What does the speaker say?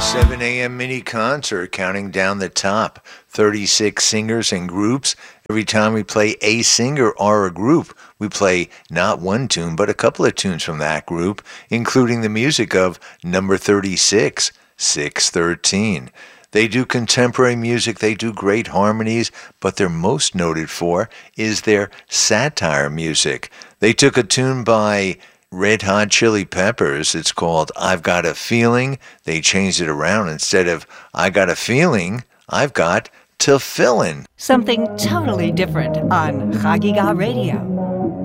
7 a.m. mini concert counting down the top 36 singers and groups. Every time we play a singer or a group, we play not one tune, but a couple of tunes from that group, including the music of number 36, 613. They do contemporary music, they do great harmonies, but they're most noted for is their satire music. They took a tune by Red Hot Chili Peppers. It's called I've Got a Feeling. They changed it around. Instead of I got a feeling, I've got to fill in. Something totally different on Chagiga Radio.